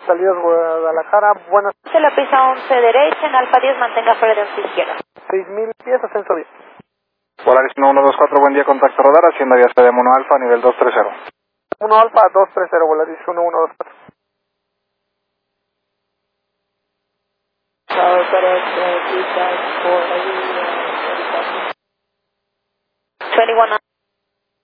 Salidas Guadalajara, buenas. Se la pista 11 derecha, en Alfa 10 mantenga fuera de 11 izquierda. 6000 pies, ascenso 10. Polaris 1124, buen día, contacto radar, hacienda vía CDM 1 Alfa, nivel 230. 1 Alfa 230, Volaris 1124. Twenty-one